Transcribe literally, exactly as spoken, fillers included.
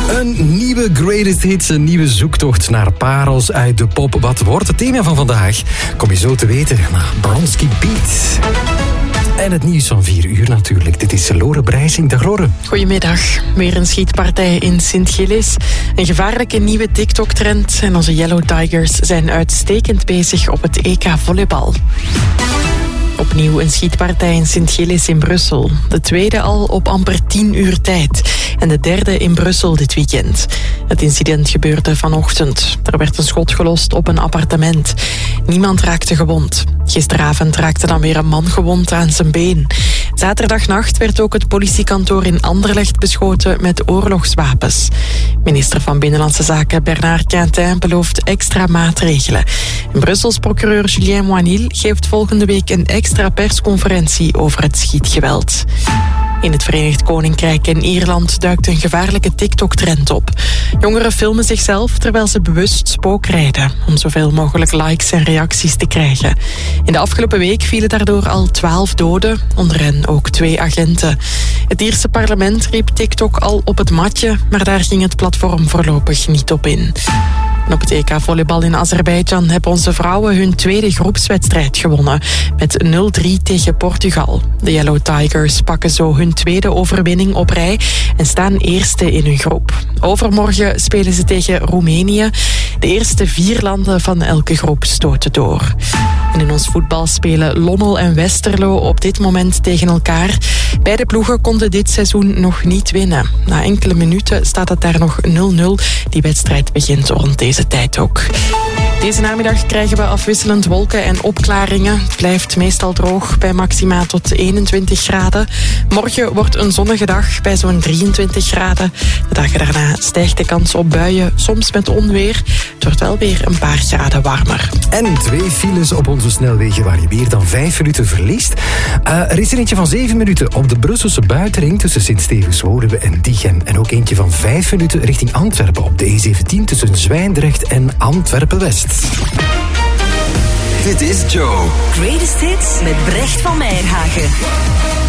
Een nieuwe Greatest Hits, een nieuwe zoektocht naar parels uit de pop. Wat wordt het thema van vandaag? Kom je zo te weten na Bronski Beat. En het nieuws van vier uur natuurlijk. Dit is Lore Brijsing. Dag Lore. Goedemiddag. Weer een schietpartij in Sint-Gilles. Een gevaarlijke nieuwe TikTok-trend. En onze Yellow Tigers zijn uitstekend bezig op het E K volleybal. Opnieuw een schietpartij in Sint-Gilles in Brussel. De tweede al op amper tien uur tijd. En de derde in Brussel dit weekend. Het incident gebeurde vanochtend. Er werd een schot gelost op een appartement. Niemand raakte gewond. Gisteravond raakte dan weer een man gewond aan zijn been. Zaterdagnacht werd ook het politiekantoor in Anderlecht beschoten met oorlogswapens. Minister van Binnenlandse Zaken Bernard Quintin belooft extra maatregelen. En Brussels procureur Julien Moinil geeft volgende week een extra persconferentie over het schietgeweld. In het Verenigd Koninkrijk en Ierland duikt een gevaarlijke TikTok-trend op. Jongeren filmen zichzelf terwijl ze bewust spookrijden, om zoveel mogelijk likes en reacties te krijgen. In de afgelopen week vielen daardoor al twaalf doden, onder hen ook twee agenten. Het Ierse parlement riep TikTok al op het matje, maar daar ging het platform voorlopig niet op in. En op het E K volleybal in Azerbeidzjan hebben onze vrouwen hun tweede groepswedstrijd gewonnen. Met nul drie tegen Portugal. De Yellow Tigers pakken zo hun tweede overwinning op rij en staan eerste in hun groep. Overmorgen spelen ze tegen Roemenië. De eerste vier landen van elke groep stoten door. En in ons voetbal spelen Lommel en Westerlo op dit moment tegen elkaar. Beide ploegen konden dit seizoen nog niet winnen. Na enkele minuten staat het daar nog nul nul. Die wedstrijd begint rond deze tijd ook. Deze namiddag krijgen we afwisselend wolken en opklaringen. Het blijft meestal droog bij maxima tot eenentwintig graden. Morgen wordt een zonnige dag bij zo'n drieëntwintig graden. De dagen daarna stijgt de kans op buien, soms met onweer. Het wordt wel weer een paar graden warmer. En twee files op onze snelwegen waar je meer dan vijf minuten verliest. Uh, er is er eentje van zeven minuten op de Brusselse buitenring tussen Sint-Stevens-Woluwe en Diegem. En ook eentje van vijf minuten richting Antwerpen op de E zeventien tussen Zwijndrecht en Antwerpen-West. Dit is Joe. Greatest Hits met Brecht van Meijerhagen.